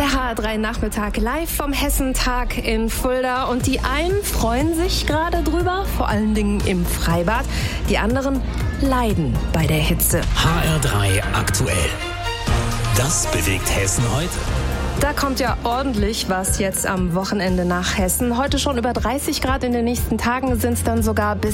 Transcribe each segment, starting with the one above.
Der HR3-Nachmittag live vom Hessentag in Fulda. Und die einen freuen sich gerade drüber, vor allen Dingen im Freibad. Die anderen leiden bei der Hitze. HR3 aktuell. Das bewegt Hessen heute. Da kommt ja ordentlich was jetzt am Wochenende nach Hessen. Heute schon über 30 Grad, in den nächsten Tagen sind es dann sogar bis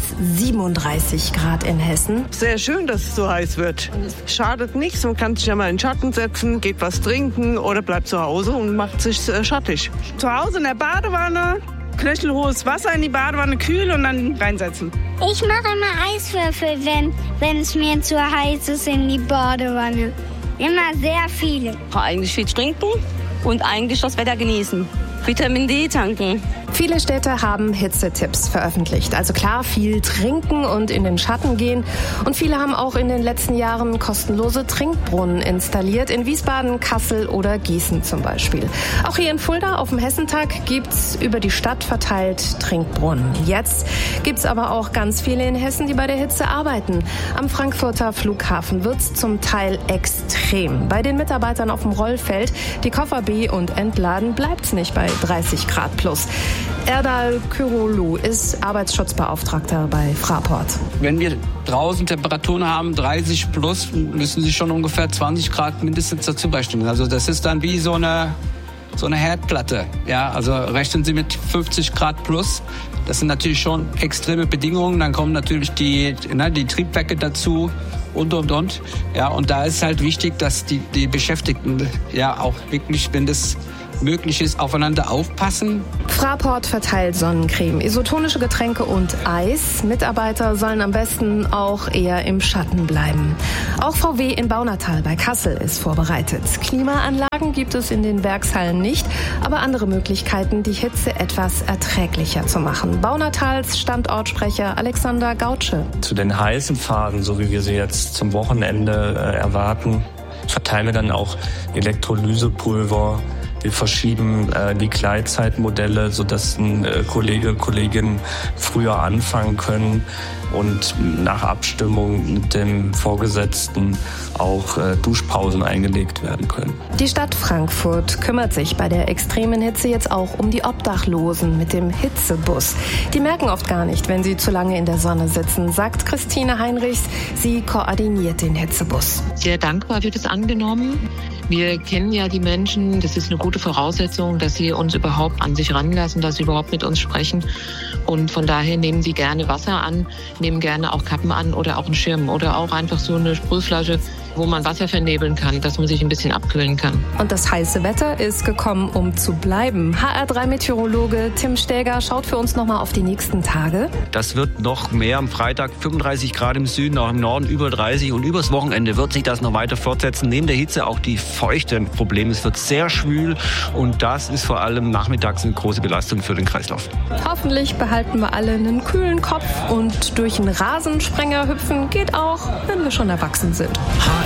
37 Grad in Hessen. Sehr schön, dass es so heiß wird. Es schadet nichts, man kann sich ja mal in den Schatten setzen, geht was trinken oder bleibt zu Hause und macht sich schattig. Zu Hause in der Badewanne, knöchelhohes Wasser in die Badewanne, kühl und dann reinsetzen. Ich mache immer Eiswürfel, wenn es mir zu heiß ist in die Badewanne. Immer sehr viele. Eigentlich viel trinken und eigentlich das Wetter genießen. Vitamin D tanken. Viele Städte haben Hitzetipps veröffentlicht. Also klar, viel trinken und in den Schatten gehen. Und viele haben auch in den letzten Jahren kostenlose Trinkbrunnen installiert. In Wiesbaden, Kassel oder Gießen zum Beispiel. Auch hier in Fulda auf dem Hessentag gibt's über die Stadt verteilt Trinkbrunnen. Jetzt gibt's aber auch ganz viele in Hessen, die bei der Hitze arbeiten. Am Frankfurter Flughafen wird's zum Teil extrem. Bei den Mitarbeitern auf dem Rollfeld, die Koffer be- und entladen, bleibt's nicht bei 30 Grad plus. Erdal Kyrolu ist Arbeitsschutzbeauftragter bei Fraport. Wenn wir draußen Temperaturen haben, 30 plus, müssen Sie schon ungefähr 20 Grad mindestens dazu beistimmen. Also das ist dann wie so eine Herdplatte. Ja, also rechnen Sie mit 50 Grad plus. Das sind natürlich schon extreme Bedingungen. Dann kommen natürlich die Triebwerke dazu und. Ja, und da ist halt wichtig, dass die Beschäftigten ja auch wirklich, wenn das möglich ist, aufeinander aufpassen. Fraport verteilt Sonnencreme, isotonische Getränke und Eis. Mitarbeiter sollen am besten auch eher im Schatten bleiben. Auch VW in Baunatal bei Kassel ist vorbereitet. Klimaanlagen gibt es in den Werkshallen nicht, aber andere Möglichkeiten, die Hitze etwas erträglicher zu machen. Baunatals Standortsprecher Alexander Gautsche. Zu den heißen Phasen, so wie wir sie jetzt zum Wochenende erwarten, verteilen wir dann auch Elektrolysepulver. Wir verschieben die Gleitzeitmodelle, sodass Kolleginnen früher anfangen können und nach Abstimmung mit dem Vorgesetzten auch Duschpausen eingelegt werden können. Die Stadt Frankfurt kümmert sich bei der extremen Hitze jetzt auch um die Obdachlosen mit dem Hitzebus. Die merken oft gar nicht, wenn sie zu lange in der Sonne sitzen, sagt Christine Heinrichs. Sie koordiniert den Hitzebus. Sehr dankbar wird es angenommen. Wir kennen ja die Menschen, das ist eine gute Voraussetzung, dass sie uns überhaupt an sich ranlassen, dass sie überhaupt mit uns sprechen. Und von daher nehmen sie gerne Wasser an, nehmen gerne auch Kappen an oder auch einen Schirm oder auch einfach so eine Sprühflasche, wo man Wasser vernebeln kann, dass man sich ein bisschen abkühlen kann. Und das heiße Wetter ist gekommen, um zu bleiben. HR3-Meteorologe Tim Stäger schaut für uns nochmal auf die nächsten Tage. Das wird noch mehr am Freitag, 35 Grad im Süden, auch im Norden über 30. Und übers Wochenende wird sich das noch weiter fortsetzen. Neben der Hitze auch die Feuchte ein Problem. Es wird sehr schwül und das ist vor allem nachmittags eine große Belastung für den Kreislauf. Hoffentlich behalten wir alle einen kühlen Kopf und durch einen Rasensprenger hüpfen geht auch, wenn wir schon erwachsen sind.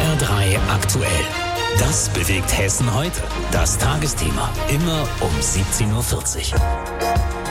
HR3 aktuell. Das bewegt Hessen heute. Das Tagesthema. Immer um 17.40 Uhr.